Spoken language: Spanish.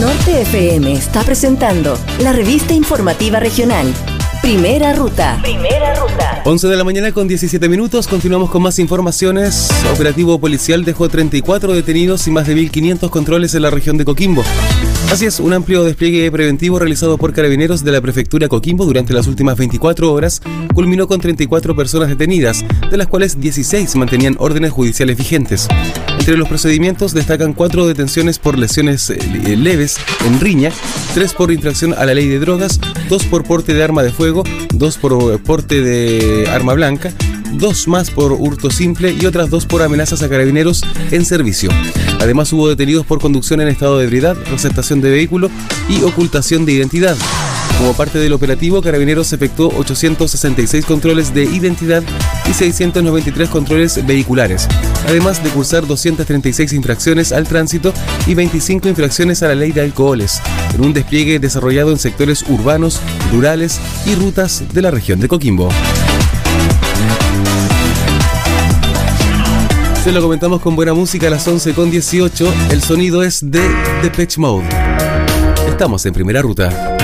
Norte FM está presentando la revista informativa regional. Primera Ruta. 11 de la mañana con 17 minutos. Continuamos con más informaciones. Operativo policial dejó 34 detenidos y más de 1.500 controles en la región de Coquimbo. Así es, un amplio despliegue preventivo realizado por carabineros de la prefectura Coquimbo durante las últimas 24 horas culminó con 34 personas detenidas, de las cuales 16 mantenían órdenes judiciales vigentes. Entre los procedimientos destacan 4 detenciones por lesiones leves en riña, 3 por infracción a la ley de drogas, 2 por porte de arma de fuego, 2 por porte de arma blanca, 2 más por hurto simple y otras 2 por amenazas a carabineros en servicio. Además hubo detenidos por conducción en estado de ebriedad, receptación de vehículo y ocultación de identidad. Como parte del operativo, Carabineros efectuó 866 controles de identidad y 693 controles vehiculares, además de cursar 236 infracciones al tránsito y 25 infracciones a la ley de alcoholes, en un despliegue desarrollado en sectores urbanos, rurales y rutas de la región de Coquimbo. Se lo comentamos con buena música a las 11:18. El sonido es de Depeche Mode. Estamos en Primera Ruta.